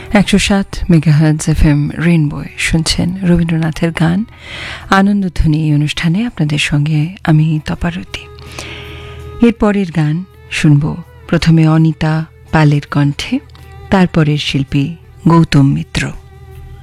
107 megahertz FM রেইনবোয় শুনছেন রবীন্দ্রনাথের গান আনন্দধ্বনি। এই অনুষ্ঠানে আপনাদের সঙ্গে আমি তপারতী। এরপরের গান শুনব প্রথমে অনিতা পালের কণ্ঠে, তারপরের শিল্পী গৌতম মিত্র।